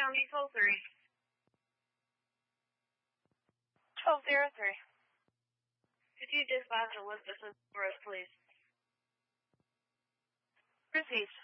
County toll 3. 1203. Could you dispatch Elizabeth Rose, please? Proceed.